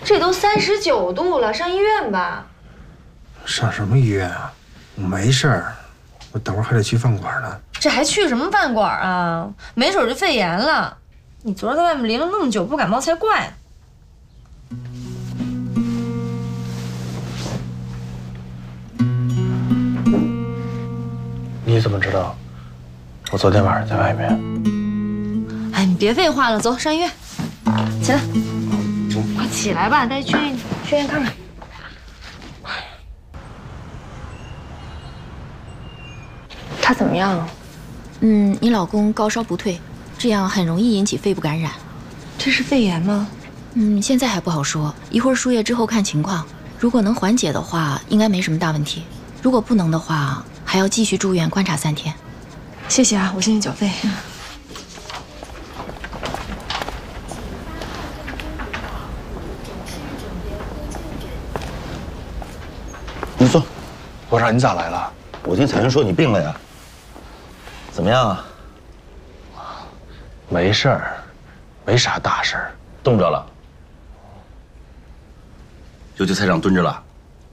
这都39度了，上医院吧。 上什么医院啊？我没事儿，我等会儿还得去饭馆呢。 这还去什么饭馆啊？没准就肺炎了。你昨儿在外面淋了那么久，不感冒才怪。 你怎么知道？我昨天晚上在外面。 哎，你别废话了，走上医院。起来，快起来吧，带去医院看看。他怎么样？ 你老公高烧不退，这样很容易引起肺部感染。 这是肺炎吗？ 现在还不好说，一会儿输液之后看情况。如果能缓解的话，应该没什么大问题；如果不能的话，还要继续住院观察3天。 谢谢啊，我先去缴费。 你坐。 我说你咋来了？ 我听彩云说你病了呀？怎么样啊？ 没事儿，没啥大事儿。 冻着了？就去菜场蹲着了？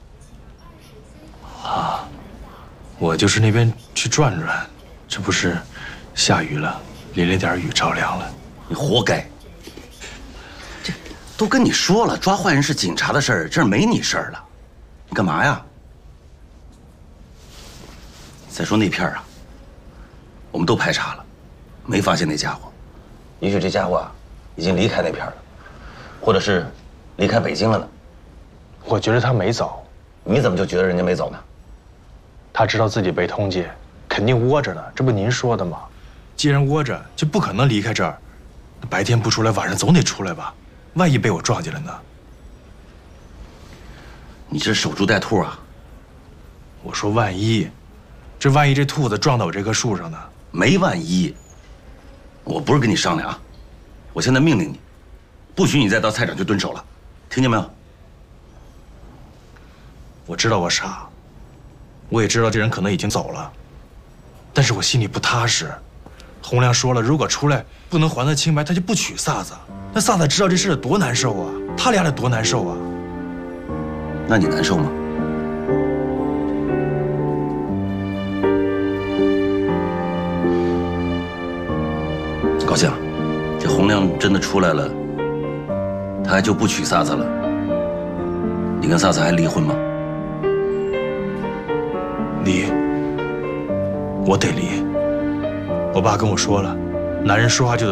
啊，我就是那边去转转，这不是下雨了，淋了点雨着凉了。 你活该！这都跟你说了，抓坏人是警察的事儿，这儿没你事儿了。你干嘛呀？再说那片儿啊，我们都排查了，没发现那家伙。也许这家伙啊，已经离开那片儿了，或者是离开北京了呢。 我觉得他没走。 你怎么就觉得人家没走呢？ 他知道自己被通缉，肯定窝着呢。这不您说的吗？既然窝着，就不可能离开这儿。白天不出来，晚上总得出来吧？万一被我撞见了呢？ 你这守株待兔啊！ 我说万一，万一这兔子撞到我这棵树上呢？ 没万一。我不是跟你商量啊，我现在命令你，不许你再到菜场去蹲守了，听见没有？ 我知道我傻，我也知道这人可能已经走了，但是我心里不踏实。洪亮说了，如果出来不能还他清白，他就不娶飒飒。那飒飒知道这事多难受啊，他俩得多难受啊。 那你难受吗？高兴，这洪亮真的出来了，他还就不娶飒飒了。你跟飒飒还离婚吗？ 离，我得离。我爸跟我说了，男人说话就得